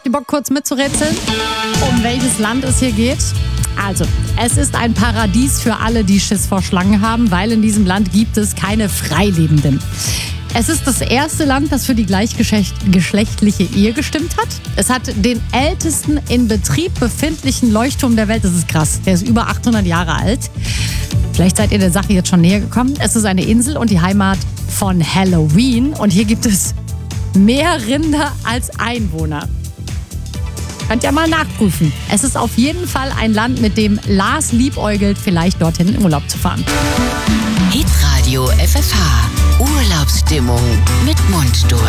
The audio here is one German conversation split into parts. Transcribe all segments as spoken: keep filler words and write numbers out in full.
ihr Bock, kurz mitzurätseln, um welches Land es hier geht? Also, es ist ein Paradies für alle, die Schiss vor Schlangen haben, weil in diesem Land gibt es keine Freilebenden. Es ist das erste Land, das für die gleichgeschlechtliche Ehe gestimmt hat. Es hat den ältesten in Betrieb befindlichen Leuchtturm der Welt. Das ist krass. Der ist über achthundert Jahre alt. Vielleicht seid ihr der Sache jetzt schon näher gekommen. Es ist eine Insel und die Heimat von Halloween. Und hier gibt es mehr Rinder als Einwohner. Könnt ihr mal nachprüfen. Es ist auf jeden Fall ein Land, mit dem Lars liebäugelt, vielleicht dorthin in Urlaub zu fahren. Hitradio F F H. Urlaubsstimmung mit Mundstuhl.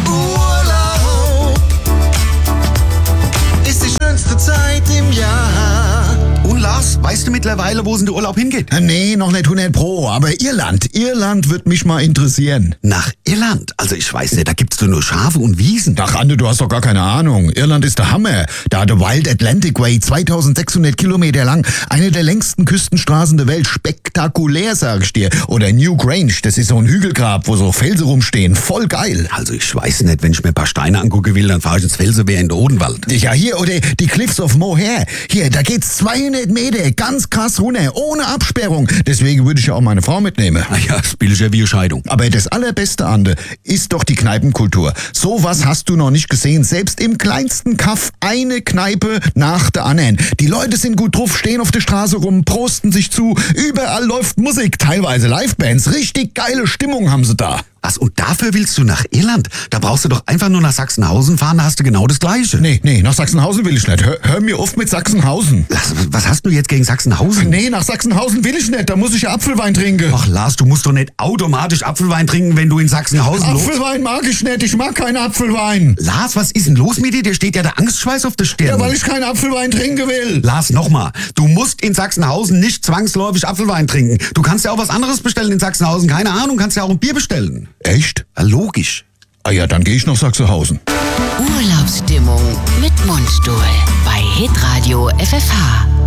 Urlaub ist die schönste Zeit im Jahr. Und Lars, weißt du mittlerweile, wo es in den Urlaub hingeht? Nee, noch nicht hundert Pro, aber Irland. Irland wird mich mal interessieren. Nach Irland? Also ich weiß nicht, da gibt's doch nur Schafe und Wiesen. Ach, Ande, du hast doch gar keine Ahnung. Irland ist der Hammer. Da hat der Wild Atlantic Way zweitausendsechshundert Kilometer lang, eine der längsten Küstenstraßen der Welt. Spektakulär, sag ich dir. Oder New Grange, das ist so ein Hügelgrab, wo so Felsen rumstehen. Voll geil. Also ich weiß nicht, wenn ich mir ein paar Steine angucken will, dann fahre ich ins Felsenwehr in den Odenwald. Ja, hier, oder die Cliffs of Moher. Hier, da geht's zweihundert Meter, ganz krass runter, ohne Absperrung. Deswegen würde ich ja auch meine Frau mitnehmen. Ah ja, das billig ja wie eine Scheidung. Aber das Allerbeste, Ande, ist doch die Kneipenkultur. Sowas hast du noch nicht gesehen. Selbst im kleinsten Kaff eine Kneipe nach der anderen. Die Leute sind gut drauf, stehen auf der Straße rum, prosten sich zu. Überall läuft Musik, teilweise Livebands. Richtig geile Stimmung haben sie da. Was, und dafür willst du nach Irland? Da brauchst du doch einfach nur nach Sachsenhausen fahren, da hast du genau das Gleiche. Nee, nee, nach Sachsenhausen will ich nicht. Hör, hör mir auf mit Sachsenhausen. Lars, was hast du jetzt gegen Sachsenhausen? Nee, nach Sachsenhausen will ich nicht. Da muss ich ja Apfelwein trinken. Ach Lars, du musst doch nicht automatisch Apfelwein trinken, wenn du in Sachsenhausen los... Apfelwein mag ich nicht. Ich mag keinen Apfelwein. Lars, was ist denn los mit dir? Dir steht ja der Angstschweiß auf der Stirn. Ja, weil ich keinen Apfelwein trinken will. Lars, nochmal. Du musst in Sachsenhausen nicht zwangsläufig Apfelwein trinken. Du kannst ja auch was anderes bestellen in Sachsenhausen. Keine Ahnung, kannst ja auch ein Bier bestellen. Echt? Ja, logisch. Ah ja, dann gehe ich nach Sachsenhausen. Urlaubsstimmung mit Mundstuhl bei Hitradio F F H.